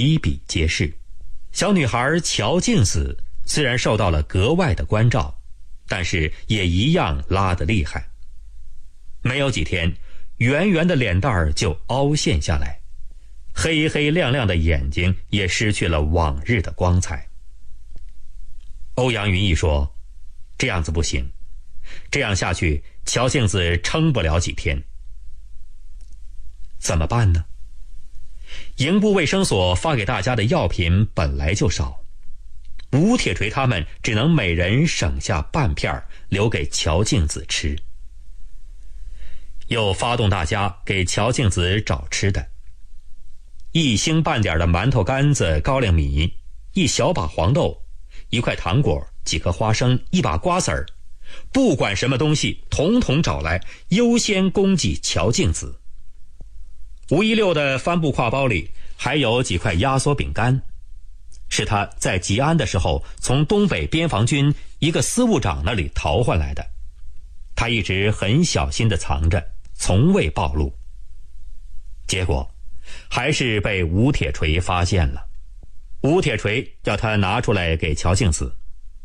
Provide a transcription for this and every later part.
比比皆是。小女孩乔静子虽然受到了格外的关照，但是也一样拉得厉害。没有几天，圆圆的脸蛋儿就凹陷下来，黑黑亮亮的眼睛也失去了往日的光彩。欧阳云逸说，这样子不行，这样下去乔静子撑不了几天。怎么办呢？营部卫生所发给大家的药品本来就少，吴铁锤他们只能每人省下半片留给乔静子吃。又发动大家给乔静子找吃的，一星半点的馒头干子、高粱米，一小把黄豆，一块糖果，几颗花生，一把瓜子儿，不管什么东西统统找来，优先供给乔静子。516的帆布挎包里还有几块压缩饼干，是他在吉安的时候从东北边防军一个司务长那里逃换来的，他一直很小心地藏着，从未暴露。结果还是被吴铁锤发现了。吴铁锤要他拿出来给乔静子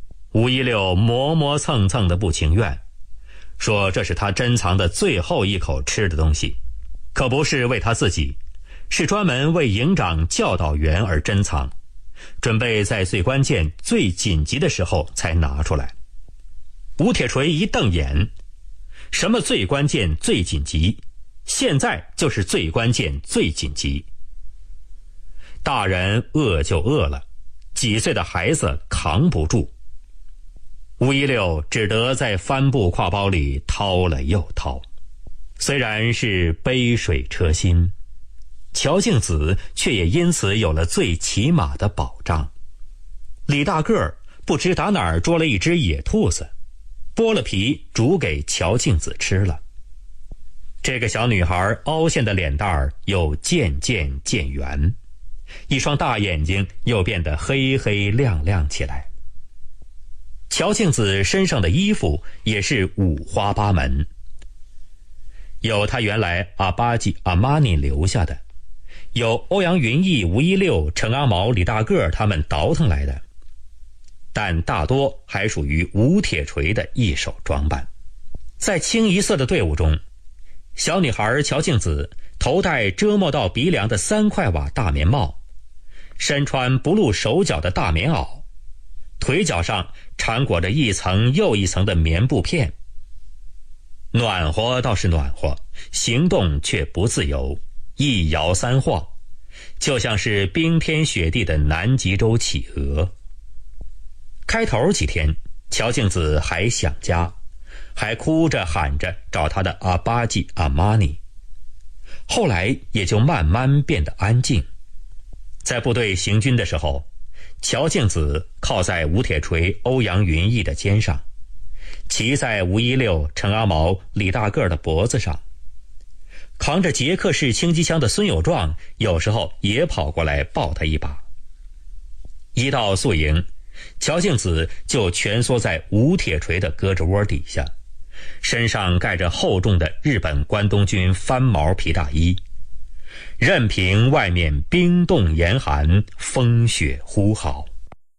，516磨磨蹭蹭的不情愿，说这是他珍藏的最后一口吃的东西，可不是为他自己，是专门为营长教导员而珍藏，准备在最关键最紧急的时候才拿出来。吴铁锤一瞪眼，什么最关键最紧急？现在就是最关键最紧急。大人饿就饿了，几岁的孩子扛不住。516只得在帆布挎包里掏了又掏，虽然是杯水车薪，乔静子却也因此有了最起码的保障。李大个儿不知打哪儿捉了一只野兔子，剥了皮煮给乔静子吃了。这个小女孩凹陷的脸蛋儿又渐渐渐圆，一双大眼睛又变得黑黑亮亮起来。乔静子身上的衣服也是五花八门，有她原来阿巴吉阿玛尼留下的，有欧阳云逸、516、陈阿毛、李大个他们倒腾来的，但大多还属于吴铁锤的一手装扮。在清一色的队伍中，小女孩乔静子头戴遮没到鼻梁的3块瓦大棉帽，身穿不露手脚的大棉袄，腿脚上缠裹着一层又一层的棉布片。暖和倒是暖和，行动却不自由，一摇三晃，就像是冰天雪地的南极洲企鹅。开头几天，乔静子还想家，还哭着喊着找他的阿巴吉阿玛尼，后来也就慢慢变得安静。在部队行军的时候，乔静子靠在吴铁锤、欧阳云逸的肩上，骑在516、陈阿毛、李大个的脖子上，扛着捷克式轻机枪的孙友壮有时候也跑过来抱他一把。一到宿营，乔静子就蜷缩在吴铁锤的胳肢窝底下，身上盖着厚重的日本关东军翻毛皮大衣，任凭外面冰冻严寒，风雪呼号。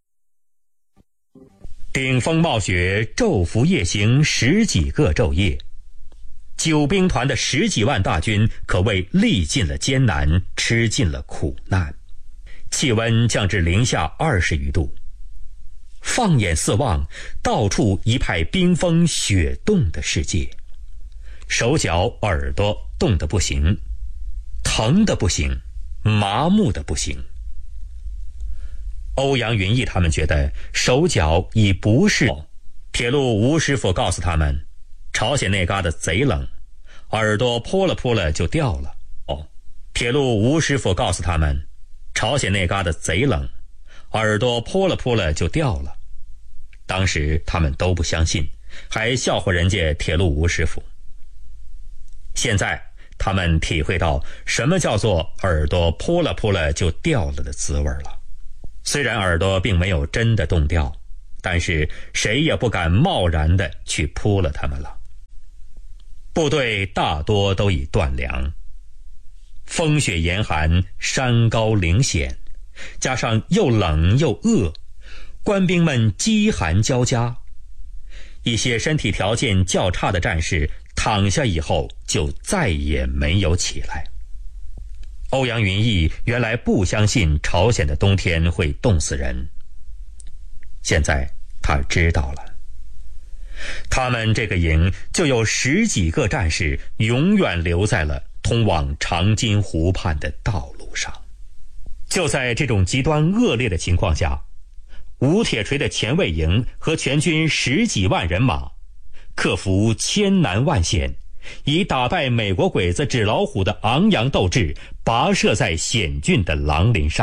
顶风冒雪，昼伏夜行10几个昼夜，九兵团的10几万大军可谓历尽了艰难，吃尽了苦难，气温降至零下20余度。放眼四望，到处一派冰封雪冻的世界，手脚耳朵冻得不行，疼得不行，麻木得不行。欧阳云逸他们觉得手脚已不是，铁路吴师傅告诉他们，朝鲜那旮瘩贼冷，耳朵扑了扑了就掉了。铁路吴师傅告诉他们，朝鲜那旮瘩贼冷，耳朵扑了扑了就掉了。当时他们都不相信，还笑话人家铁路吴师傅。现在他们体会到什么叫做耳朵扑了扑了就掉了的滋味了。虽然耳朵并没有真的冻掉，但是谁也不敢贸然的去扑了他们了。部队大多都已断粮，风雪严寒，山高岭险， 加上又冷又饿，官兵们饥寒交加。一些身体条件较差的战士躺下以后就再也没有起来。欧阳云逸原来不相信朝鲜的冬天会冻死人，现在他知道了。他们这个营就有10几个战士永远留在了通往长津湖畔的道路上。就在这种极端恶劣的情况下，吴铁锤的前卫营和全军10几万人马克服千难万险，以打败美国鬼子纸老虎的昂扬斗志，跋涉在险峻的狼林上。